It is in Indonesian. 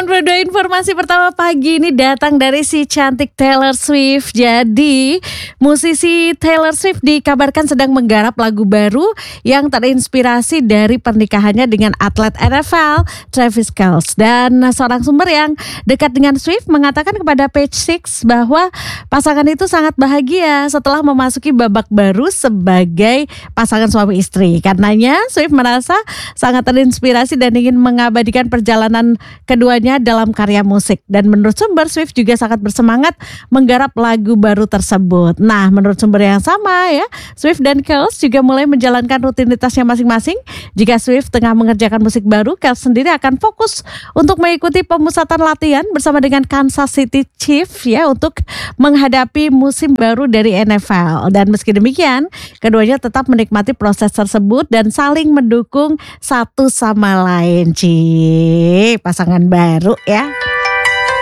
92 informasi pertama pagi ini datang dari si cantik Taylor Swift. Jadi, musisi Taylor Swift dikabarkan sedang menggarap lagu baru yang terinspirasi dari pernikahannya dengan atlet NFL Travis Kelce. Dan seorang sumber yang dekat dengan Swift mengatakan kepada Page Six bahwa pasangan itu sangat bahagia setelah memasuki babak baru sebagai pasangan suami istri. Karenanya Swift merasa sangat terinspirasi dan ingin mengabadikan perjalanan keduanya dalam karya musik. Dan menurut sumber, Swift juga sangat bersemangat menggarap lagu baru tersebut. Nah, menurut sumber yang sama ya, Swift dan Kelce juga mulai menjalankan rutinitasnya masing-masing. Jika Swift tengah mengerjakan musik baru, Kelce sendiri akan fokus untuk mengikuti pemusatan latihan bersama dengan Kansas City Chiefs ya untuk menghadapi musim baru dari NFL. Dan meski demikian, keduanya tetap menikmati proses tersebut dan saling mendukung satu sama lain. Pasangan baru ya.